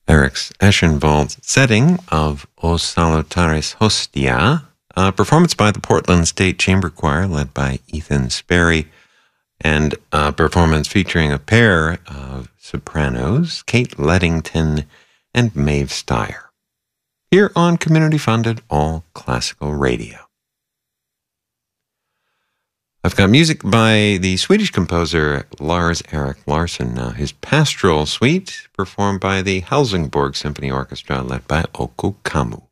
Eric's Eschenwald setting of O Salutaris Hostia, a performance by the Portland State Chamber Choir led by Ethan Sperry, and a performance featuring a pair of sopranos, Kate Leddington and Maeve Steyer, here on community-funded All Classical Radio. I've got music by the Swedish composer Lars-Erik Larsson. Now, his Pastoral Suite, performed by the Helsingborg Symphony Orchestra, led by Okko Kammu.